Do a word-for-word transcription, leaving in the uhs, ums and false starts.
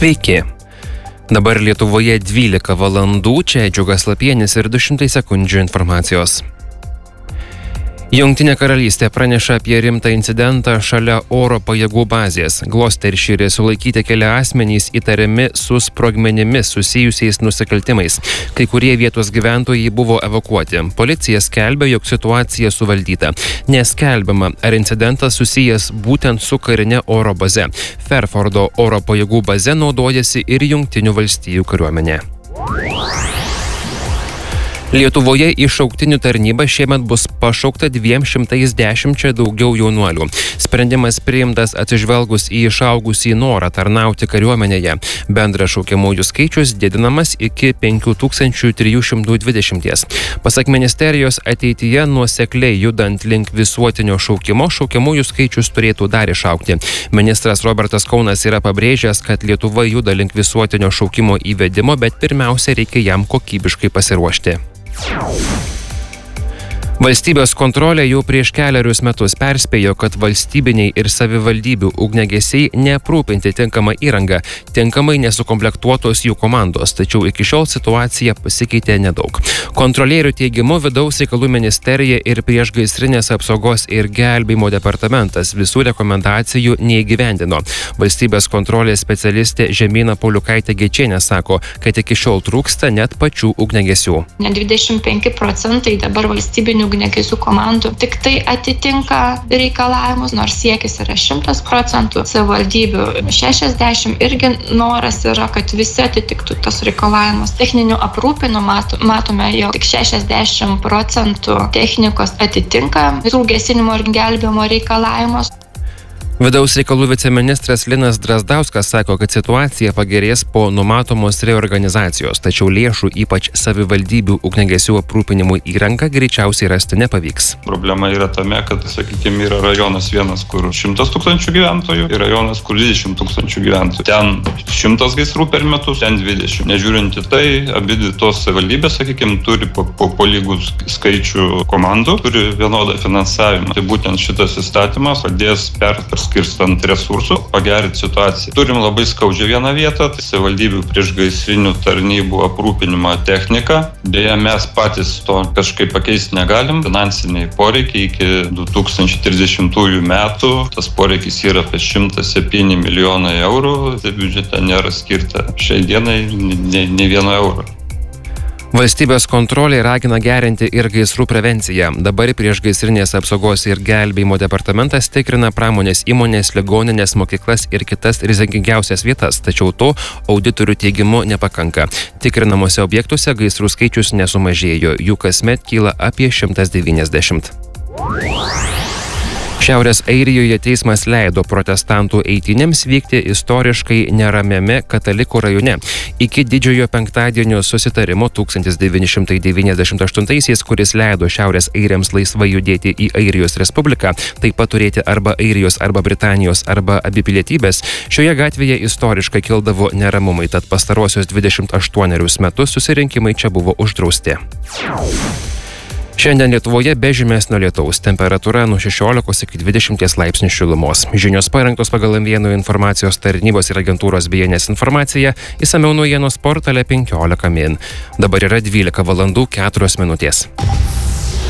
Sveiki. Dabar Lietuvoje dvylika valandų, čia Džiugas Lapienis ir du šimtai sekundžių informacijos. Jungtinė karalystė praneša apie rimtą incidentą šalia oro pajėgų bazės. Gloucestershire sulaikyti keli asmenys įtariami su sprogmenimis susijusiais nusikaltimais. Kai kurie vietos gyventojai buvo evakuoti. Policija skelbia, jog situacija suvaldyta. Neskelbiama, ar incidentas susijęs būtent su karine oro baze. Fairfordo oro pajėgų baze naudojasi ir Jungtinių valstijų kariuomenė. Lietuvoje į šauktinių tarnybą šiemet bus pašaukta dviem šimtais dešimčia daugiau jaunuolių. Sprendimas priimtas atsižvelgus į išaugusį norą tarnauti kariuomenėje. Bendras šaukiamųjų skaičius didinamas iki penkių tūkstančių trijų šimtų dvidešimties. Pasak ministerijos, ateityje nuosekliai judant link visuotinio šaukimo, šaukiamųjų skaičius turėtų dar išaugti. Ministras Robertas Kaunas yra pabrėžęs, kad Lietuva juda link visuotinio šaukimo įvedimo, bet pirmiausia reikia jam kokybiškai pasiruošti. Valstybės kontrolė jau prieš kelerius metus perspėjo, kad valstybiniai ir savivaldybių ugniagesiai neaprūpinti tinkamą įrangą, tinkamai nesukomplektuotos jų komandos, tačiau iki šiol situacija pasikeitė nedaug. Kontrolierių teigimu vidaus reikalų ministerija ir priešgaisrinės apsaugos ir gelbėjimo departamentas visų rekomendacijų neįgyvendino. Valstybės kontrolės specialistė Žemyna Pauliukaitė Gečienė sako, kad iki šiol trūksta net pačių ugniagesių. Net dvidešimt penki procentai dabar valstybinių ugniagesių komandų tik tai atitinka reikalavimus, nors siekis yra šimtas procentų. Savivaldybių šešiasdešimt irgi noras yra, kad visi atitiktų tos reikalavimus. Techninių aprūpinų matome, jog tik šešiasdešimt procentų technikos atitinka visų gesinimo ir gelbėjimo reikalavimus. Vidaus reikalų viceministras Linas Drazdauskas sako, kad situacija pagerės po numatomos reorganizacijos, tačiau lėšų ypač savivaldybių ugniagesių aprūpinimui įrangą greičiausiai rasti nepavyks. Problema yra tame, kad, sakykime, yra rajonas vienas, kur šimtas tūkstančių gyventojų ir rajonas, kur dvidešimt tūkstančių gyventojų. Ten šimtas gaisrų per metus, ten dvidešimt. Nežiūrint į tai, abi tos savivaldybės, sakykime, turi po, po, po lygų skaičių komandų, turi vienodą finansavimą. Tai būtent šitas įstatymas padės per skirstant resursų, pagerinti situaciją. Turim labai skaudžią vieną vietą, tai savivaldybių priešgaisrinių tarnybų aprūpinimo technika. Deja, mes patys to kažkaip pakeisti negalim. Finansiniai poreikiai iki du tūkstančiai trisdešimtųjų metų, tas poreikis yra apie šimtas septyni milijonai eurų, tai biudžete nėra skirta šiai dienai ne, ne vieno euro. Valstybės kontrolė ragina gerinti ir gaisrų prevenciją. Dabar priešgaisrinės apsaugos ir gelbėjimo departamentas tikrina pramonės įmonės, ligoninės, mokyklas ir kitas rizikingiausias vietas, tačiau to auditorių teigimu nepakanka. Tikrinamuose objektuose gaisrų skaičius nesumažėjo, jų kasmet kyla apie šimtas devyniasdešimt. Šiaurės Airijoje teismas leido protestantų eitynėms vykti istoriškai neramiame Katalikų rajone. Iki didžiojo penktadienio susitarimo tūkstantis devyni šimtai devyniasdešimt aštuntaisiais, kuris leido Šiaurės airiams laisvai judėti į Airijos Respubliką, taip pat turėti arba Airijos, arba Britanijos, arba abi pilietybės, šioje gatvėje istoriškai kildavo neramumai, tad pastarosius dvidešimt aštuonerius metus susirinkimai čia buvo uždrausti. Šiandien Lietuvoje be žymesnio lietaus, temperatūra nuo šešiolikos iki dvidešimties laipsnių šilumos. Žinios parengtos pagal M vienas informacijos tarnybos ir agentūros B N S informaciją, išsamiau naujienos portale penkiolika min. Dabar yra dvylika valandų keturios minutės.